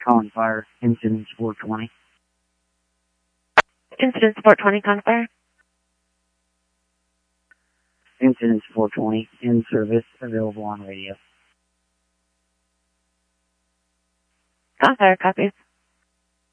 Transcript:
Calling fire. Incident 420. Incident 420, calling fire. Incident 420. In service. Available on radio. Calling fire, copy.